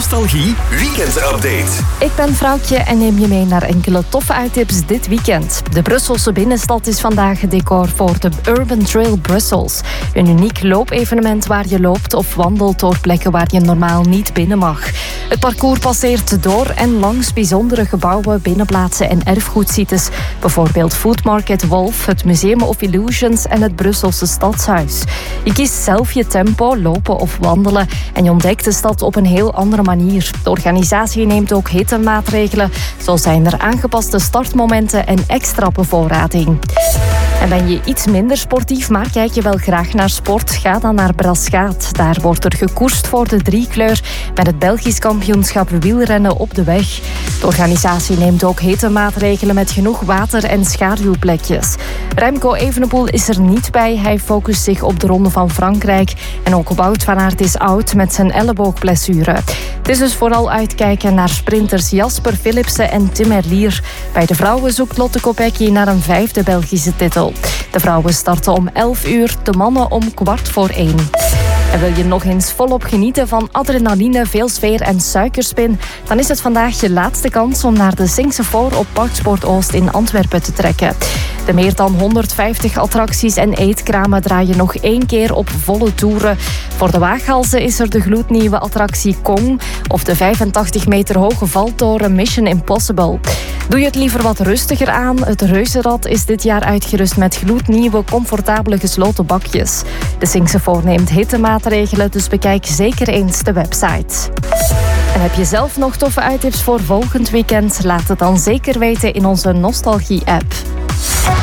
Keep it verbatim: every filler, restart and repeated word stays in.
Nostalgie Weekend Update. Ik ben Vrouwtje en neem je mee naar enkele toffe uittips dit weekend. De Brusselse binnenstad is vandaag het decor voor de Urban Trail Brussels. Een uniek loopevenement waar je loopt of wandelt door plekken waar je normaal niet binnen mag. Het parcours passeert door en langs bijzondere gebouwen, binnenplaatsen en erfgoedsites. Bijvoorbeeld Food Market Wolf, het Museum of Illusions en het Brusselse Stadshuis. Je kiest zelf je tempo, lopen of wandelen en je ontdekt de stad op een heel andere manier. De organisatie neemt ook hittemaatregelen. Zo zijn er aangepaste startmomenten en extra bevoorrading. En ben je iets minder sportief, maar kijk je wel graag naar sport? Ga dan naar Braschaat. Daar wordt er gekoerst voor de driekleur met het Belgisch kampioenschap wielrennen op de weg. De organisatie neemt ook hittemaatregelen met genoeg water en schaduwplekjes. Remco Evenepoel is er niet bij. Hij focust zich op de Ronde van Frankrijk. En ook Wout van Aert is oud met zijn elleboogblessure. Het is dus vooral uitkijken naar sprinters Jasper Philipsen en Tim Merlier. Bij de vrouwen zoekt Lotte Kopecky naar een vijfde Belgische titel. De vrouwen starten om elf uur, de mannen om kwart voor één. En wil je nog eens volop genieten van adrenaline, veel sfeer en suikerspin? Dan is het vandaag je laatste kans om naar de Singse Four op Parksport Oost in Antwerpen te trekken. De meer dan honderdvijftig attracties en eetkramen draaien nog één keer op volle toeren. Voor de waaghalzen is er de gloednieuwe attractie Kong of de vijfentachtig meter hoge valtoren Mission Impossible. Doe je het liever wat rustiger aan? Het Reuzenrad is dit jaar uitgerust met gloednieuwe, comfortabele gesloten bakjes. De Singse Four neemt hittemaatregelen, dus bekijk zeker eens de website. En heb je zelf nog toffe uittips voor volgend weekend? Laat het dan zeker weten in onze Nostalgie-app.